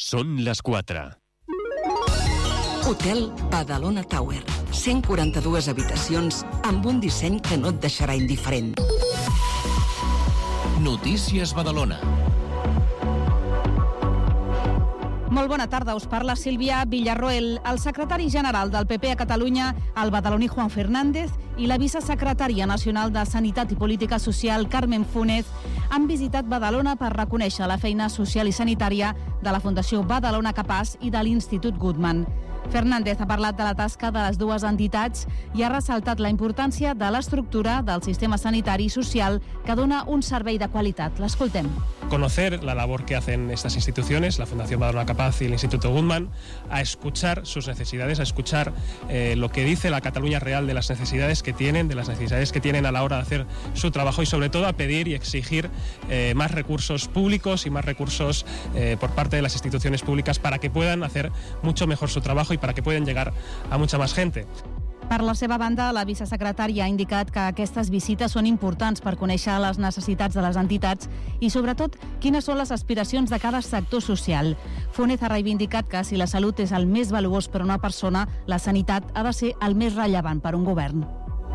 Són les 4. Hotel Badalona Tower. 142 habitacions amb un disseny que no et deixarà indiferent. Notícies Badalona. Molt bona tarda, us parla Sílvia Villarroel. El secretari general del PP a Catalunya, el badaloní Juan Fernández, i la vicesecretària nacional de Sanitat i Política Social, Carmen Funes, han visitat Badalona per reconèixer la feina social i sanitària de la Fundació Badalona Capaç i de l'Institut Guttmann. Fernández ha parlat de la tasca de les dues entitats i ha ressaltat la importància de l'estructura del sistema sanitari i social que dona un servei de qualitat. L'escoltem. Conocer la labor que hacen estas instituciones, la Fundación Badalona Capaç y el Instituto Guttmann, a escuchar sus necesidades, a escuchar lo que dice la Cataluña real de las necesidades que tienen, a la hora de hacer su trabajo y sobre todo a pedir y exigir más recursos públicos y más recursos por parte de las instituciones públicas para que puedan hacer mucho mejor su trabajo y para que puedan llegar a mucha más gente. Per la seva banda, la vicesecretària ha indicat que aquestes visites són importants per conèixer les necessitats de les entitats i, sobretot, quines són les aspiracions de cada sector social. Funes ha reivindicat que, si la salut és el més valuós per a una persona, la sanitat ha de ser el més rellevant per a un govern.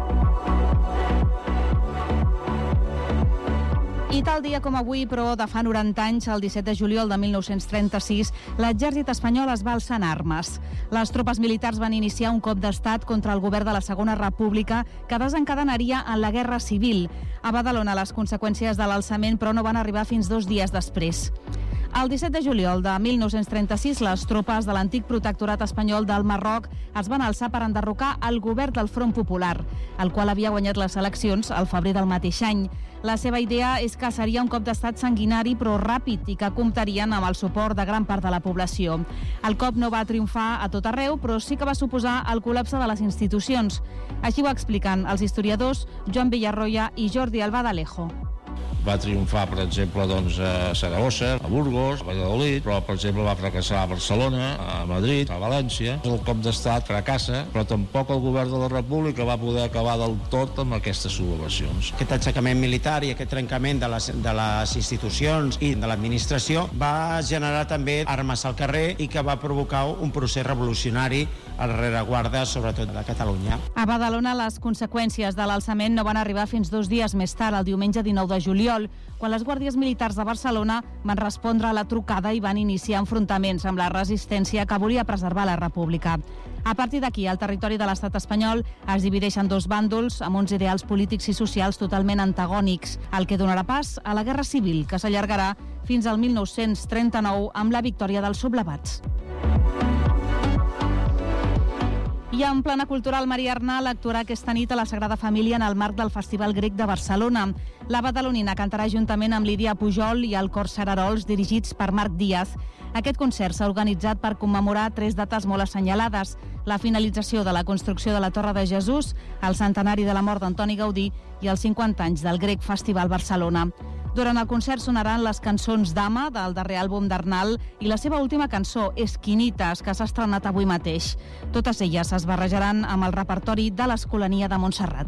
I tal dia com avui, però de fa 90 anys, el 17 de juliol de 1936, l'exèrcit espanyol es va alçar en armes. Les tropes militars van iniciar un cop d'estat contra el govern de la Segona República que desencadenaria en la Guerra Civil. A Badalona, les conseqüències de l'alçament, però, no van arribar fins 2 dies després. El 17 de juliol de 1936, les tropes de l'antic protectorat espanyol del Marroc es van alçar per enderrocar el govern del Front Popular, el qual havia guanyat les eleccions al febrer del mateix any. La seva idea és que seria un cop d'estat sanguinari però ràpid i que comptarien amb el suport de gran part de la població. El cop no va triomfar a tot arreu, però sí que va suposar el col·lapse de les institucions. Així ho expliquen els historiadors Joan Villarroya i Jordi Albadalejo. Va triomfar, per exemple, a Saragossa, a Burgos, a Valladolid, però, per exemple, va fracassar a Barcelona, a Madrid, a València. El cop d'estat fracassa, però tampoc el govern de la República va poder acabar del tot amb aquestes sublevacions. Aquest aixecament militar i aquest trencament de les institucions i de l'administració va generar també armes al carrer i que va provocar un procés revolucionari a la rereguarda, sobretot de Catalunya. A Badalona, les conseqüències de l'alçament no van arribar fins 2 dies més tard, el diumenge 19 de juliol, quan les guàrdies militars de Barcelona van respondre a la trucada i van iniciar enfrontaments amb la resistència que volia preservar la República. A partir d'aquí, el territori de l'estat espanyol es divideix en 2 bàndols amb uns ideals polítics i socials totalment antagònics, el que donarà pas a la Guerra Civil, que s'allargarà fins al 1939 amb la victòria dels sublevats. I en plana cultural, Maria Arnal actuarà aquesta nit a la Sagrada Família en el marc del Festival Grec de Barcelona. La badalonina cantarà juntament amb Lídia Pujol i el Cor Sararols, dirigits per Marc Díaz. Aquest concert s'ha organitzat per commemorar 3 dates molt assenyalades: la finalització de la construcció de la Torre de Jesús, el centenari de la mort d'Antoni Gaudí i els 50 anys del Grec Festival Barcelona. Durant el concert sonaran les cançons Dama, del darrer àlbum d'Arnal, i la seva última cançó, Esquinites, que s'ha estrenat avui mateix. Totes elles es barrejaran amb el repertori de l'Escolania de Montserrat.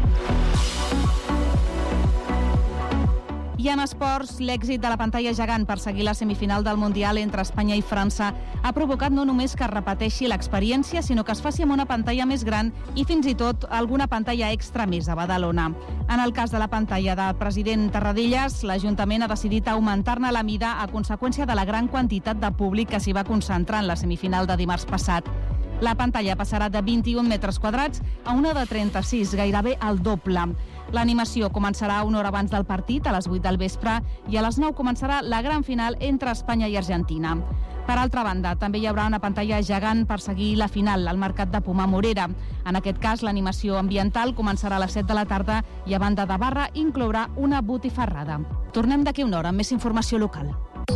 I en esports, l'èxit de la pantalla gegant per seguir la semifinal del Mundial entre Espanya i França ha provocat no només que es repeteixi l'experiència, sinó que es faci amb una pantalla més gran i fins i tot alguna pantalla extra més a Badalona. En el cas de la pantalla del president Tarradellas, l'Ajuntament ha decidit augmentar-ne la mida a conseqüència de la gran quantitat de públic que s'hi va concentrar en la semifinal de dimarts passat. La pantalla passarà de 21 metres quadrats a una de 36, gairebé el doble. L'animació començarà una hora abans del partit, a les 8 del vespre, i a les 9 començarà la gran final entre Espanya i Argentina. Per altra banda, també hi haurà una pantalla gegant per seguir la final al Mercat de Pomar Morera. En aquest cas, l'animació ambiental començarà a les 7 de la tarda i, a banda de barra, inclourà una botifarrada. Tornem d'aquí una hora amb més informació local.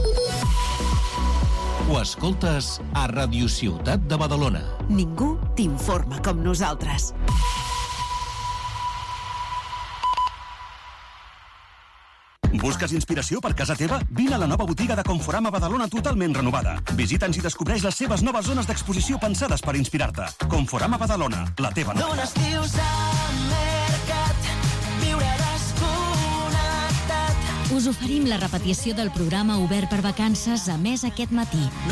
Ho escoltes a Radio Ciutat de Badalona. Ningú t'informa com nosaltres. Busques inspiració per casa teva? Vine a la nova botiga de Conforama Badalona totalment renovada. Visita'ns i descobreix les seves noves zones d'exposició pensades per inspirar-te. Conforama Badalona, la teva nova. D'un estiu al mercat, viure desconnectat. Us oferim la repetició del programa obert per vacances a més aquest matí.